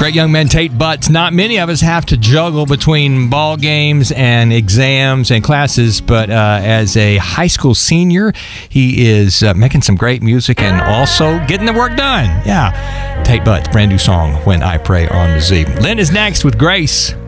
Great young man, Tate Butts. Not many of us have to juggle between ball games and exams and classes, but as a high school senior, he is making some great music and also getting the work done. Yeah. Tate Butts, brand new song, When I Pray on the Z. Lynn is next with Grace.